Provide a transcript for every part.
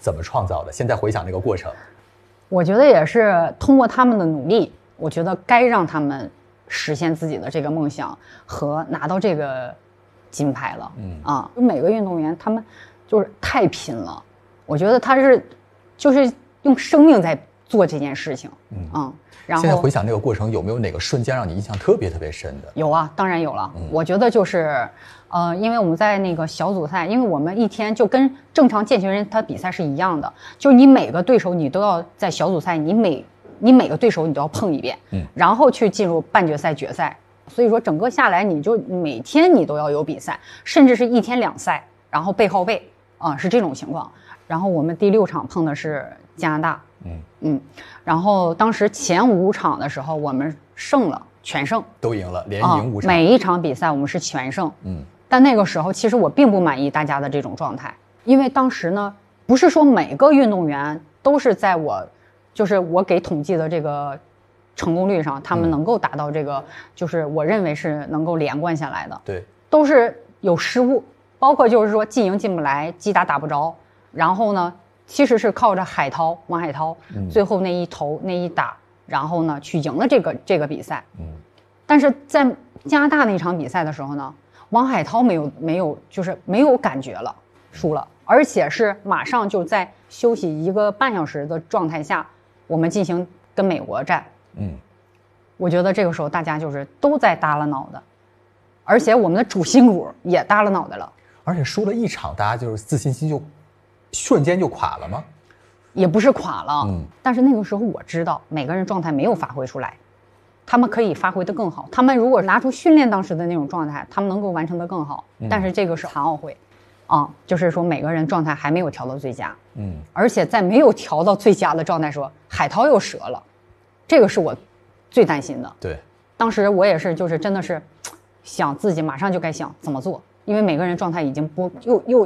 怎么创造的？现在回想那个过程， 我觉得也是通过他们的努力，我觉得该让他们实现自己的这个梦想和拿到这个金牌了。每个运动员他们就是太拼了，我觉得他是就是用生命在做这件事情。然后现在回想那个过程，有没有哪个瞬间让你印象特别特别深的？ 有啊，当然有了。我觉得就是，因为我们在那个小组赛，因为我们一天就跟正常健全人他比赛是一样的，就是你每个对手你都要在小组赛，你每个对手你都要碰一遍，然后去进入半决赛、决赛。所以说整个下来，你就每天你都要有比赛，甚至是1天2赛，然后背靠背是这种情况。然后我们第6场碰的是加拿大。然后当时前5场的时候，我们胜了，全胜， 都赢了，连赢5场。 每一场比赛我们是全胜。但那个时候其实我并不满意大家的这种状态，因为当时呢，不是说每个运动员都是在就是我给统计的这个成功率上，他们能够达到这个，就是我认为是能够连贯下来的。 对， 都是有失误，包括就是说进营进不来，击打不着，然后呢，其实是靠着王海涛，最后那一投那一打，然后呢去赢了这个比赛。但是在加拿大那场比赛的时候呢，王海涛没有就是没有感觉了，输了，而且是马上就在休息1个半小时的状态下，我们进行跟美国战。我觉得这个时候大家就是都在耷拉脑袋，而且我们的主心骨也耷拉脑袋了。 而且输了1场，大家就是自信心就瞬间就垮了吗？ 也不是垮了，但是那个时候我知道每个人状态没有发挥出来，他们可以发挥得更好。他们如果拿出训练当时的那种状态，他们能够完成得更好。但是这个是残奥会，就是说每个人状态还没有调到最佳。而且在没有调到最佳的状态时候，海涛又折了，这个是我最担心的。 对， 当时我也是，就是真的是想自己马上就该想怎么做，因为每个人状态已经又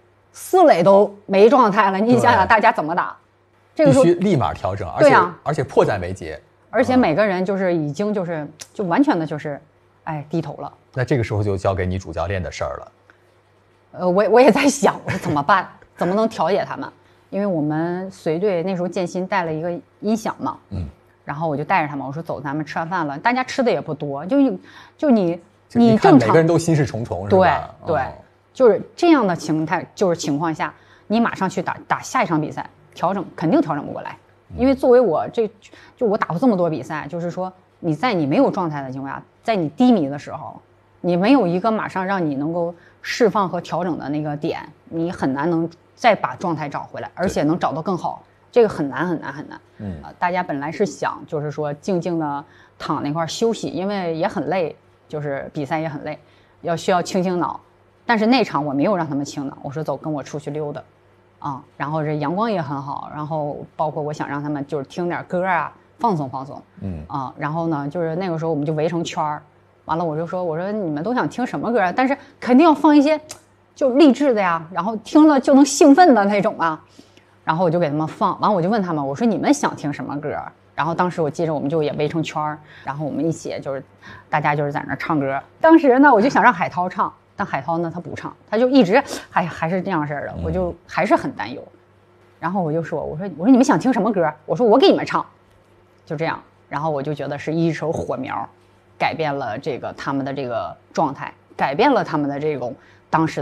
4垒都没状态了，你想想大家怎么打？这个时候必须立马调整，而且迫在眉睫， 而且每个人就是已经就完全的就是低头了。 那这个时候就交给你主教练的事儿了。 我也在想我说怎么办，怎么能调节他们？因为我们随队那时候建新带了一个音响嘛，然后我就带着他们，我说走，咱们吃完饭了，大家吃的也不多，就你正常， 每个人都心事重重，是吧？ 对，就是这样的情况下，你马上去打下一场比赛，肯定调整不过来。因为作为我我打过这么多比赛，就是说你在你没有状态的情况下，在你低迷的时候，你没有一个马上让你能够释放和调整的那个点，你很难能再把状态找回来，而且能找到更好，这个很难。大家本来是想就是说静静的躺那块休息，因为也很累，就是比赛也很累，需要清脑。但是那场我没有让他们清脑，我说走，跟我出去溜达。然后这阳光也很好，然后包括我想让他们就是听点歌放松。然后呢，就是那个时候我们就围成圈儿，完了我说你们都想听什么歌？但是肯定要放一些就励志的呀，然后听了就能兴奋的那种啊。然后我就给他们放，完我就问他们，我说你们想听什么歌？然后当时我记着我们就也围成圈儿，然后我们一起就是大家就是在那唱歌。当时呢，我就想让海涛唱。但海涛呢，他不唱，他就一直还是这样式的，我就还是很担忧。然后我就说，我说你们想听什么歌？我说我给你们唱，就这样。然后我就觉得是一手火苗，改变了他们的这个状态，改变了他们的这种当时